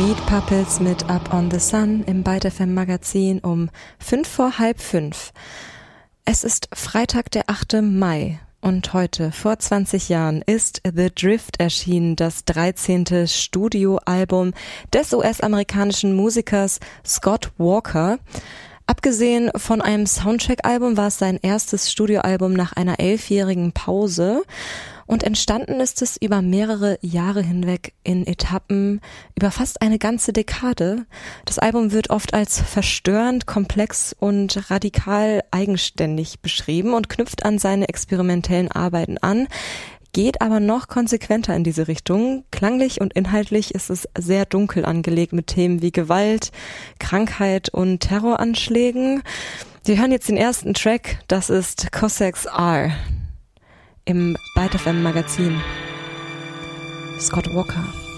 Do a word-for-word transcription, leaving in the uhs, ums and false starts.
Meat Puppets mit Up on the Sun im Byte F M Magazin um fünf vor halb fünf. Es ist Freitag, der achte Mai und heute, vor zwanzig Jahren, ist The Drift erschienen, das dreizehnte Studioalbum des U S-amerikanischen Musikers Scott Walker. Abgesehen von einem Soundtrack-Album war es sein erstes Studioalbum nach einer elfjährigen Pause. Und entstanden ist es über mehrere Jahre hinweg in Etappen, über fast eine ganze Dekade. Das Album wird oft als verstörend, komplex und radikal eigenständig beschrieben und knüpft an seine experimentellen Arbeiten an, geht aber noch konsequenter in diese Richtung. Klanglich und inhaltlich ist es sehr dunkel angelegt mit Themen wie Gewalt, Krankheit und Terroranschlägen. Wir hören jetzt den ersten Track, das ist Cossacks R. Im Byte F M Magazin. Scott Walker.